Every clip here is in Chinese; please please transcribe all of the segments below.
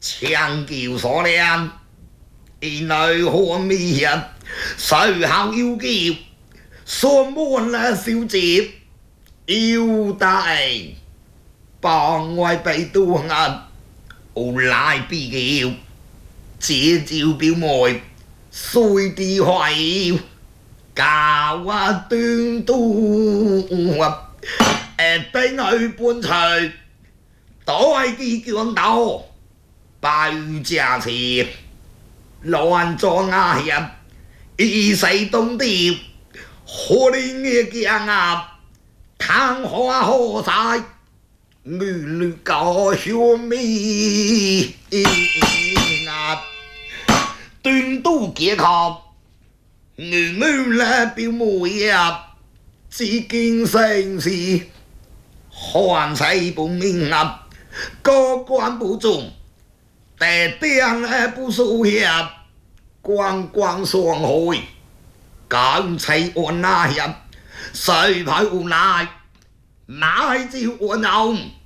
强求所量，一内何米呀？随后要叫，说满了小姐，要带帮我被多啊！我来比较，这招表妹，随地怀摇，教我端都啊！俾佢搬除，袋機強盜，拜家詞，亂咗牙入，一世東調，可憐嘅姜鴨，탕花河晒，女女搞笑咪鴨，端都結合，女女咧表妹啊，只見盛事。看世不明啊，高官不中，แต่เตียงผู้สู้เหียบกว้างกว้างสวงโหยการใช้อวนนาเหียบใส่ไผ่อุนายนายจิวอวนเอา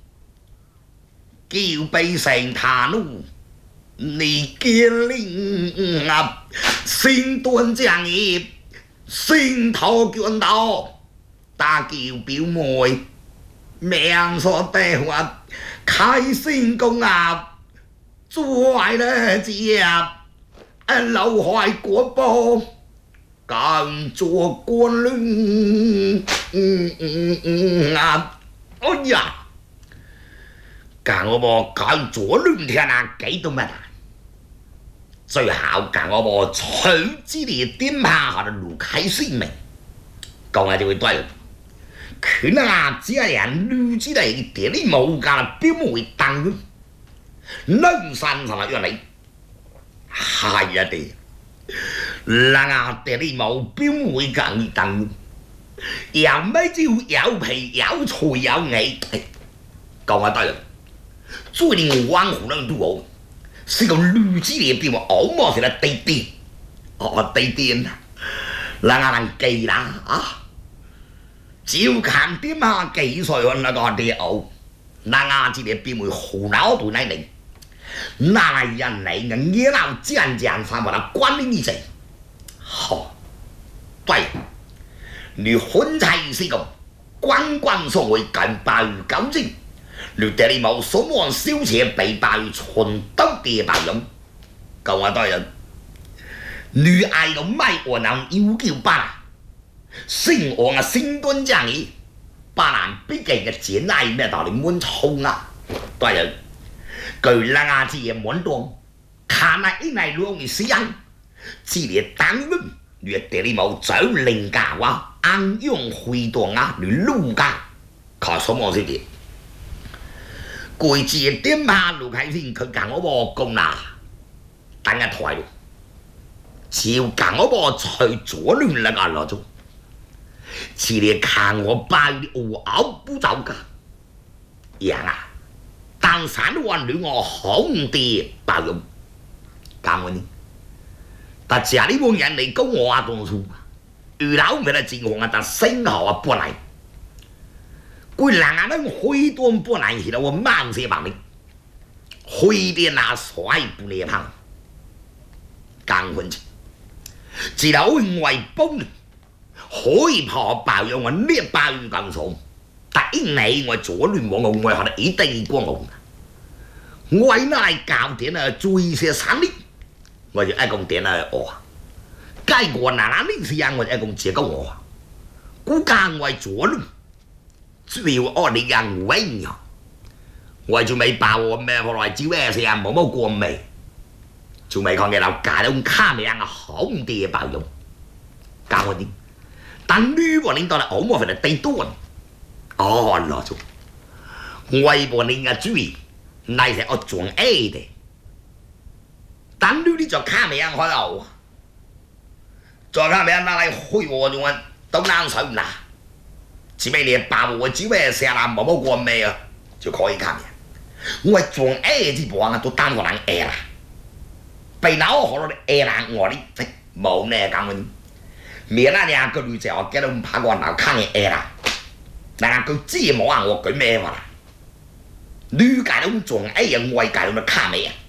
กิ้วไปแสงฐานุนี่เกียลิงอ่ะสิงตวนจางอีสิงทอจวนดอตากิ้ว表妹命所地活，开心公鴨，做壞了家，留壞國寶，敢做官亂啊！哎呀，干我們敢做亂天啊，幾多乜啊？最後干我們隨之的點下下的路開性命，講下就會對了。可能啊，只係女子嚟啲你冇㗎，表妹等，兩山上嚟約你，係啊啲，嗱啊啲你冇表妹更等，有咩招有皮有菜有味，講下對啦，最令我可能都好，是個女子嚟表妹，我冇成日地啲，哦地啲，嗱啊人記啦啊！照看點下幾歲那個啲牛，那牙子嘅表妹胡鬧對你嚟，那人嚟嘅熱鬧漸漸散發到關聯意識。好，對，你婚妻是個關關所謂近百餘九正，你哋你冇所望小姐被百餘純德嘅白用，夠我對人，你愛個咪我能要叫吧。姓王啊，姓端正義，巴蘭必經嘅錢係咩道理滿充啊？對人，據那牙子嘅滿當，看來一內容嘅時間，只係當論，你哋你冇走靈家話，安用回當啊，你路家，靠什麼事嘅？佢自點下路開先，佢講我冇講啦，等下台咯，照講我冇隨左亂那個攞咗。只嚟看我拜的我熬不着噶，樣啊！當山灣女我紅地包容，講我呢？但家裡冇人嚟講我啊東數，遇到咩嚟情況啊？但生效啊不嚟，佢人啊能回端不嚟，係我慢些幫你，回電啊衰不嚟旁，講混去，只到因為幫你。可以怕爆用我呢爆雨咁數，但因你我左亂往我學得一定光紅，我那教點啊最些三年，我就一共點啊哦，結果嗱呢時間我就一共接個我，估計我左亂，主要我哋人穩啊，我就未爆我咩後來招咩時間冇乜過味，就未看見到假到卡咩啊好啲嘅爆用，教我啲。但女部領導嚟我冇份嚟地多，哦攞咗，外部領嘅注意，乃係我撞 A 的，但女你就卡咩樣開頭，再卡咩樣拿嚟開我仲啊都難受啦，只俾你把我只咩成日冇乜過咩啊，就可以卡咩，我撞 A 之部啊都單個人 A 啦，被鬧學到你 A 啦我呢冇咩講嘅。面那兩個女仔我見到唔怕我鬧看嘅啦，但係佢知冇話我舉咩話，女界都仲外界都看咩啊？